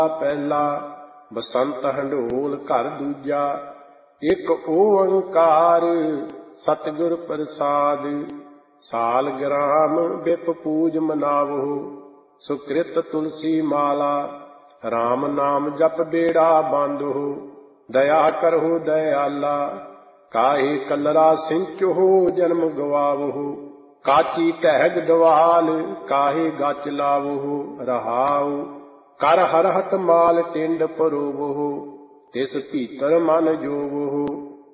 ਪਹਿਲਾ ਬਸੰਤ ਹੰਢੋਲ ਘਰ ਦੂਜਾ। ਇੱਕ ਓੰਕਾਰ ਸਤਿਗੁਰ ਪ੍ਰਸਾਦ। ਸਾਲ ਗ੍ਰਾਮ ਬਿਪ ਪੂਜ ਮਨਾਵੋ। ਸੁਕ੍ਰਿਤ ਤੁਲਸੀ ਮਾਲਾ ਰਾਮ ਨਾਮ ਜਪ ਬੇੜਾ ਬਾਂਧੋ। ਦਇਆ ਕਰਹੁ ਦਇਆਲਾ ਕਾਹੇ ਕਲਰਾ ਸਿੰਚੋ ਜਨਮ ਗਵਾਵੋ। ਕਾਚੀ ਢਹਿਗ ਦਵਾਲ ਕਾਹੇ ਗਚ ਲਾਵੋ। ਰਹਾਉ ਕਰ ਹਰਹਤ ਮਾਲ ਟਿੰਡ ਪਰੋਵੋ। ਤਿਸ ਭੀਤਰ ਮਨ ਜੋਵੋ।